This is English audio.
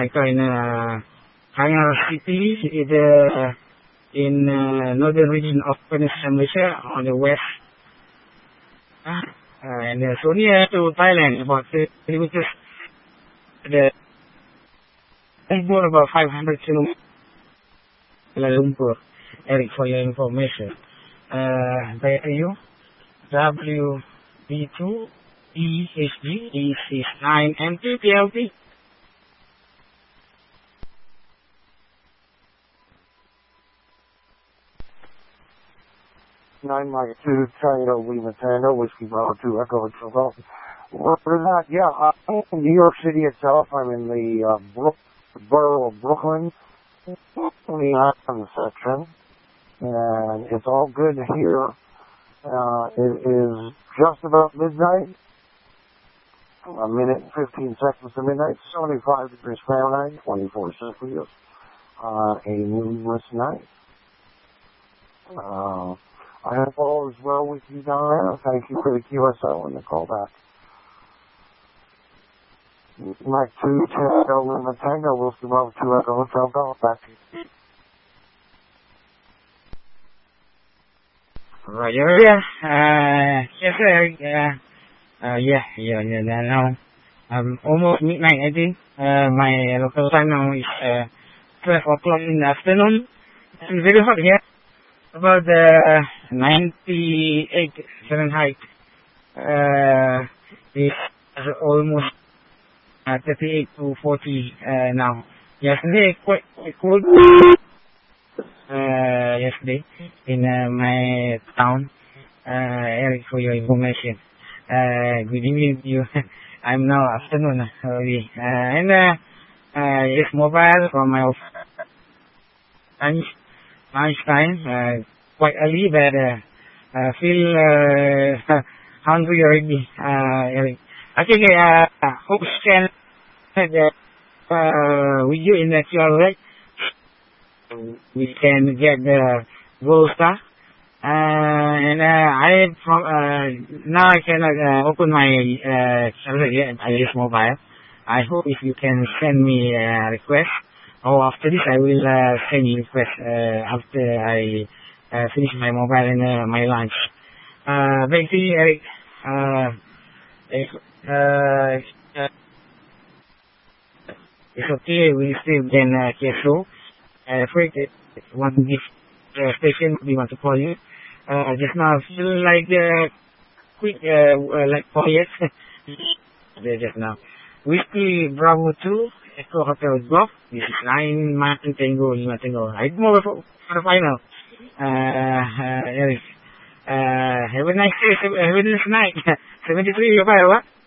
my car in Kangar City, in northern region of Peninsula Malaysia on the west. And so near to Thailand, about 30 kilometers. The Lumpur, about 500 kilometers. Kuala Lumpur, Eric, for your information. Back to you. WB2 EHG E69 MTPLP. 9 Mike 2 Tango Lima Tango Whiskey Bravo 2 Echo Echo. For that, yeah, I'm in New York City itself. I'm in the borough of Brooklyn, in the Island section, and it's all good here. It is just about midnight, a minute and 15 seconds to midnight, 75 degrees Fahrenheit, 24 Celsius, a moonless night. I hope all is well with you down there. Thank you for the QSO and the call back. Mike 2, Tango, Lima Tango, Wilson Bravo 2 Echo Hotel Golf, back to you. Roger, yes, sir. Now, almost midnight, I think. My local time now is 12 o'clock in the afternoon. It's very hot here. About 98 Fahrenheit. It's almost 38 to 40 now. Yesterday, quite cold. Yesterday in my town. Eric, for your information. Good evening to you. I'm now afternoon already. It's mobile from my office. Lunchtime, quite early, but feel hungry already. Eric. I think hope can with you in the QR, right? We can get the gold star. I from now I cannot open my server yet. I use mobile. I hope if you can send me a request. After this, I will send you request after I finish my mobile and my lunch. Back to you, Eric. It's okay. We still can KSO. Afraid one of these station we want to call you. Just now I feel like quick like quiet. Just now. Whiskey Bravo 2. Echo Hotel Golf. This is 9 Martin Tango Lima Tango. I'm over for the final. Eric. Have a nice day. Have a nice night. 73 your file, what?